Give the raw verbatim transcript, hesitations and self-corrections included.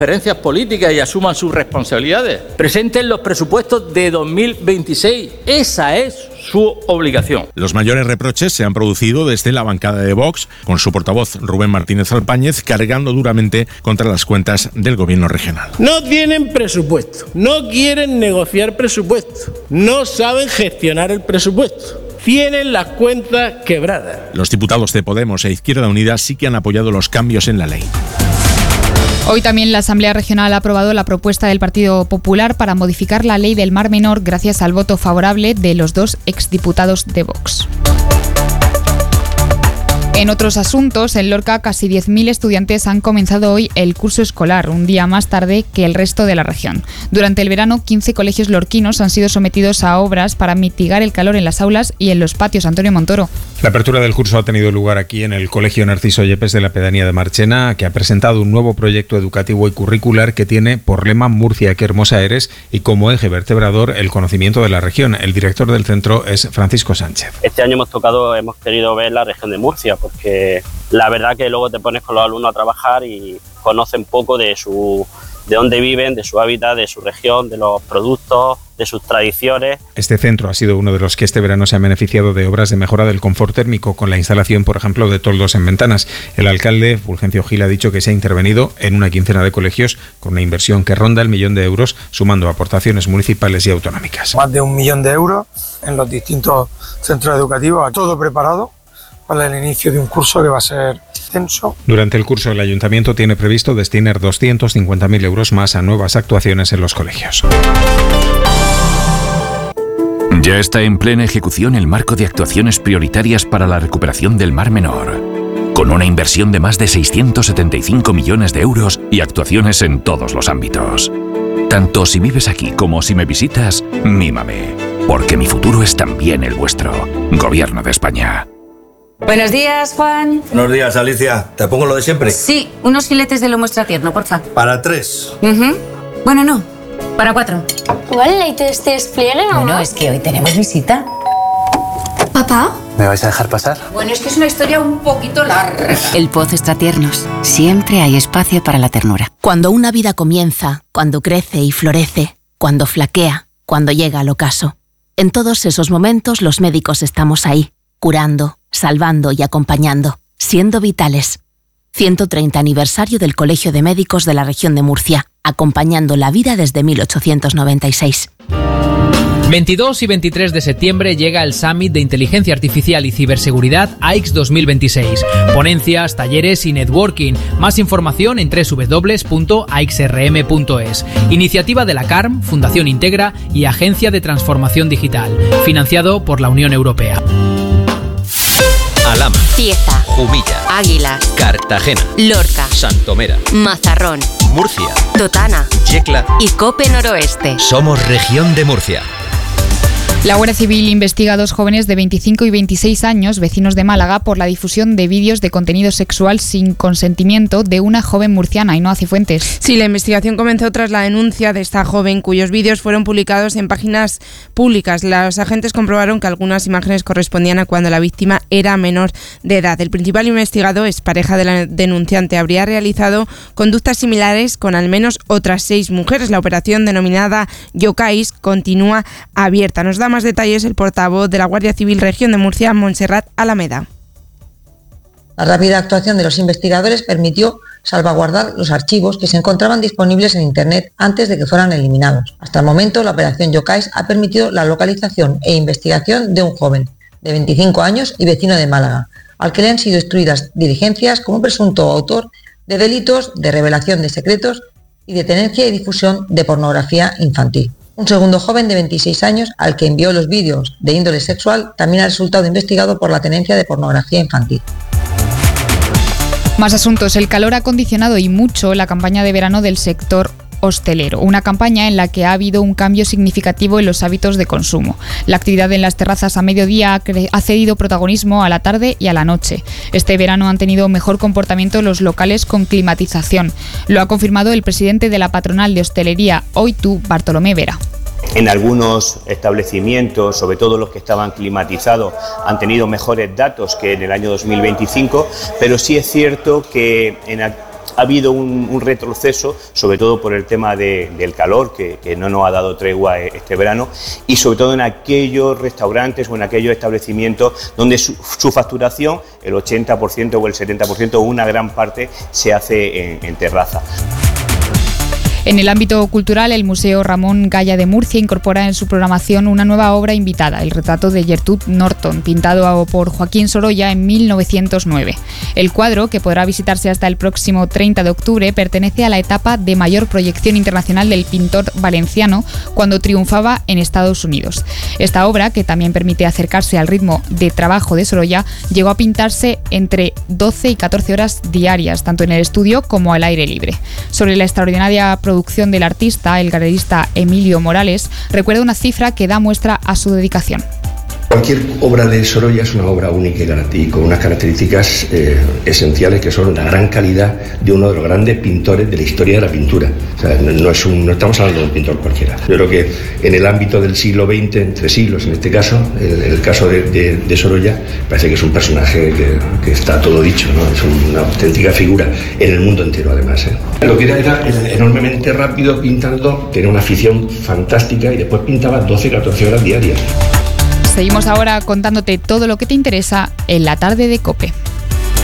Diferencias políticas y asuman sus responsabilidades. Presenten los presupuestos de dos mil veintiséis. Esa es su obligación. Los mayores reproches se han producido desde la bancada de Vox, con su portavoz Rubén Martínez Alpáñez cargando duramente contra las cuentas del gobierno regional. No tienen presupuesto, no quieren negociar presupuesto, no saben gestionar el presupuesto. Tienen las cuentas quebradas. Los diputados de Podemos e Izquierda Unida sí que han apoyado los cambios en la ley. Hoy también la Asamblea Regional ha aprobado la propuesta del Partido Popular para modificar la ley del Mar Menor gracias al voto favorable de los dos exdiputados de Vox. En otros asuntos, en Lorca casi diez mil estudiantes han comenzado hoy el curso escolar, un día más tarde que el resto de la región. Durante el verano, quince colegios lorquinos han sido sometidos a obras para mitigar el calor en las aulas y en los patios. Antonio Montoro. La apertura del curso ha tenido lugar aquí en el Colegio Narciso Yepes de la pedanía de Marchena, que ha presentado un nuevo proyecto educativo y curricular que tiene por lema Murcia, qué hermosa eres, y como eje vertebrador el conocimiento de la región. El director del centro es Francisco Sánchez. Este año hemos tocado, hemos querido ver la región de Murcia, porque la verdad que luego te pones con los alumnos a trabajar y conocen poco de su de dónde viven, de su hábitat, de su región, de los productos, de sus tradiciones. Este centro ha sido uno de los que este verano se han beneficiado de obras de mejora del confort térmico, con la instalación, por ejemplo, de toldos en ventanas. El alcalde, Fulgencio Gil, ha dicho que se ha intervenido en una quincena de colegios con una inversión que ronda el millón de euros, sumando aportaciones municipales y autonómicas. Más de un millón de euros en los distintos centros educativos, todo preparado para el inicio de un curso que va a ser tenso. Durante el curso, el Ayuntamiento tiene previsto destinar doscientos cincuenta mil euros más a nuevas actuaciones en los colegios. Ya está en plena ejecución el marco de actuaciones prioritarias para la recuperación del Mar Menor, con una inversión de más de seiscientos setenta y cinco millones de euros y actuaciones en todos los ámbitos. Tanto si vives aquí como si me visitas, mímame, porque mi futuro es también el vuestro. Gobierno de España. Buenos días, Juan. Buenos días, Alicia. ¿Te pongo lo de siempre? Sí, unos filetes de lomo extra tierno, porfa. Para tres. Uh-huh. Bueno, no, para cuatro. ¿Igual el leite este despliegue o no? Bueno, es que hoy tenemos visita. ¿Papá? ¿Me vais a dejar pasar? Bueno, es que es una historia un poquito larga. El Pozo Extra Tiernos. Siempre hay espacio para la ternura. Cuando una vida comienza, cuando crece y florece, cuando flaquea, cuando llega al ocaso. En todos esos momentos los médicos estamos ahí, curando, salvando y acompañando, siendo vitales. ciento treinta aniversario del Colegio de Médicos de la Región de Murcia, acompañando la vida desde mil ochocientos noventa y seis. veintidós y veintitrés de septiembre llega el Summit de Inteligencia Artificial y Ciberseguridad A I C S dos mil veintiséis. Ponencias, talleres y networking. Más información en doble u doble u doble u punto a x r m punto es. Iniciativa de la C A R M, Fundación Integra y Agencia de Transformación Digital. Financiado por la Unión Europea. Alhama, Cieza, Jumilla, Águilas, Cartagena, Lorca, Santomera, Mazarrón, Murcia, Totana, Yecla y Cope Noroeste. Somos Región de Murcia. La Guardia Civil investiga a dos jóvenes de veinticinco y veintiséis años, vecinos de Málaga, por la difusión de vídeos de contenido sexual sin consentimiento de una joven murciana. Ainhoa Cifuentes. Sí, la investigación comenzó tras la denuncia de esta joven, cuyos vídeos fueron publicados en páginas públicas. Los agentes comprobaron que algunas imágenes correspondían a cuando la víctima era menor de edad. El principal investigado, es pareja de la denunciante, habría realizado conductas similares con al menos otras seis mujeres. La operación, denominada Yocais, continúa abierta. Nos da más detalles el portavoz de la Guardia Civil Región de Murcia, Montserrat Alameda. La rápida actuación de los investigadores permitió salvaguardar los archivos que se encontraban disponibles en Internet antes de que fueran eliminados. Hasta el momento, la operación Yocais ha permitido la localización e investigación de un joven de veinticinco años y vecino de Málaga, al que le han sido instruidas diligencias como presunto autor de delitos de revelación de secretos y de tenencia y difusión de pornografía infantil. Un segundo joven de veintiséis años, al que envió los vídeos de índole sexual, también ha resultado investigado por la tenencia de pornografía infantil. Más asuntos. El calor ha condicionado y mucho la campaña de verano del sector hostelero, una campaña en la que ha habido un cambio significativo en los hábitos de consumo. La actividad en las terrazas a mediodía ha, cre- ha cedido protagonismo a la tarde y a la noche. Este verano han tenido mejor comportamiento los locales con climatización. Lo ha confirmado el presidente de la patronal de hostelería OITU, Bartolomé Vera. En algunos establecimientos, sobre todo los que estaban climatizados, han tenido mejores datos que en el año dos mil veinticinco, pero sí es cierto que en Ha habido un, un retroceso, sobre todo por el tema de, del calor, que, que no nos ha dado tregua este verano, y sobre todo en aquellos restaurantes o en aquellos establecimientos donde su, su facturación, el ochenta por ciento o el setenta por ciento, o una gran parte, se hace en, en terraza. En el ámbito cultural, el Museo Ramón Gaya de Murcia incorpora en su programación una nueva obra invitada, el retrato de Gertrude Norton, pintado por Joaquín Sorolla en mil novecientos nueve. El cuadro, que podrá visitarse hasta el próximo treinta de octubre, pertenece a la etapa de mayor proyección internacional del pintor valenciano cuando triunfaba en Estados Unidos. Esta obra, que también permite acercarse al ritmo de trabajo de Sorolla, llegó a pintarse entre doce y catorce horas diarias, tanto en el estudio como al aire libre. Sobre la extraordinaria producción del artista, el galerista Emilio Morales recuerda una cifra que da muestra a su dedicación. Cualquier obra de Sorolla es una obra única y con unas características eh, esenciales, que son la gran calidad de uno de los grandes pintores de la historia de la pintura. O sea, no, es un, no estamos hablando de un pintor cualquiera. Yo creo que en el ámbito del siglo veinte, entre siglos en este caso, el, el caso de, de, de Sorolla, parece que es un personaje que, que está todo dicho, ¿no? Es una auténtica figura en el mundo entero, además, ¿eh? Lo que era era enormemente rápido pintando, tenía una afición fantástica y después pintaba doce a catorce horas diarias. Seguimos ahora contándote todo lo que te interesa en la tarde de COPE.